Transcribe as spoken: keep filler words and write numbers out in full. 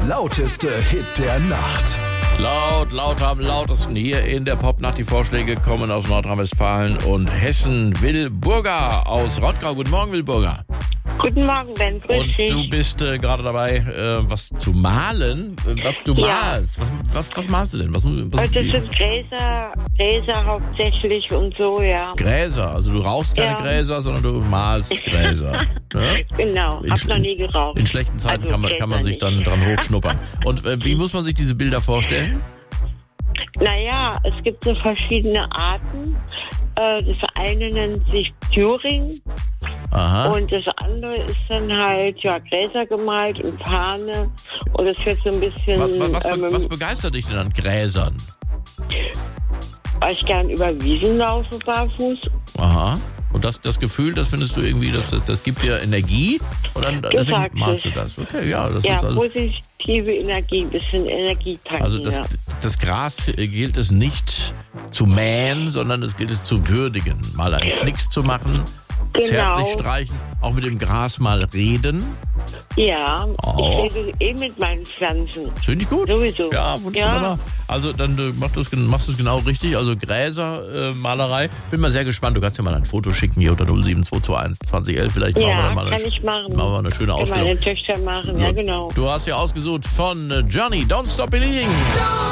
lauteste Hit der Nacht. Laut, laut am lautesten hier in der Popnacht. Die Vorschläge kommen aus Nordrhein-Westfalen und Hessen. Will Burger aus Rottgau. Guten Morgen, Will Burger. Guten Morgen, Ben. Grüß Und dich. du bist äh, gerade dabei, äh, was zu malen. Äh, Was du Ja. malst. Was, was, was malst du denn? Was, was, Also das sind Gräser, Gräser hauptsächlich und so, ja. Gräser. Also du rauchst keine Ja. Gräser, sondern du malst Gräser. Ne? Genau, In hab sch- noch nie geraucht. In schlechten Zeiten Also kann, man, kann man Gräser sich dann nicht. dran hochschnuppern. Und äh, wie muss man sich diese Bilder vorstellen? Naja, es gibt so verschiedene Arten. Äh, Das eine nennt sich Thüring Aha. und das andere ist dann halt, ja, Gräser gemalt und Fahne. Und es wird so ein bisschen, Was, was, was, be- ähm, was begeistert dich denn an Gräsern? weil ich gern über Wiesen laufe barfuß. Aha. Und das, das Gefühl, das findest du irgendwie, das, das gibt dir Energie? Und dann deswegen sagst malst du es. das. Okay, ja, das Ja, ist also. positive Energie, ein bisschen Energie tanken. Also das, ja. das Gras äh, gilt es nicht zu mähen, sondern es gilt es zu würdigen. Mal einen Knicks zu machen, Genau. zärtlich streichen, auch mit dem Gras mal reden. Ja, Oh. ich rede eh mit meinen Pflanzen. Finde ich gut. Sowieso. Ja, Ja. wunderbar. Also dann äh, mach das, gen- machst du es genau richtig. Also Gräser, äh, Malerei. Bin mal sehr gespannt. Du kannst ja mal ein Foto schicken hier unter null sieben zwei zwei eins zwanzig elf. Vielleicht machen wir Ja, dann mal kann eine, ich machen. machen wir eine schöne Kann Ausstellung. meine Töchter machen, ja genau. Du hast ja ausgesucht von äh, Johnny, Don't Stop Believing.